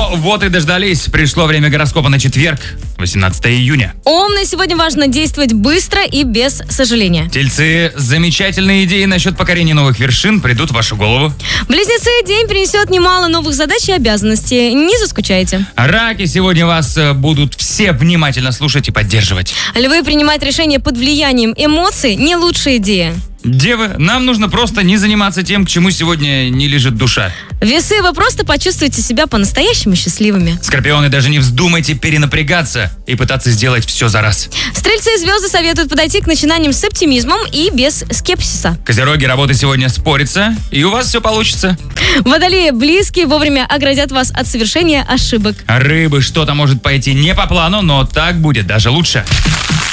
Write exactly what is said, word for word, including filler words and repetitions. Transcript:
Ну, вот и дождались. Пришло время гороскопа на четверг, восемнадцатое июня. Умный, сегодня важно действовать быстро и без сожаления. Тельцы, замечательные идеи насчет покорения новых вершин придут в вашу голову. Близнецы, день принесет немало новых задач и обязанностей. Не заскучайте. Раки, сегодня вас э, будут все внимательно слушать и поддерживать. Львы, принимать решения под влиянием эмоций – не лучшая идея. Девы, нам нужно просто не заниматься тем, к чему сегодня не лежит душа. Весы, вы просто почувствуете себя по-настоящему счастливыми. Скорпионы, даже не вздумайте перенапрягаться и пытаться сделать все за раз. Стрельцы и звезды советуют подойти к начинаниям с оптимизмом и без скепсиса. Козероги, работа сегодня спорится, и у вас все получится. Водолеи, близкие вовремя оградят вас от совершения ошибок. Рыбы, что-то может пойти не по плану, но так будет даже лучше.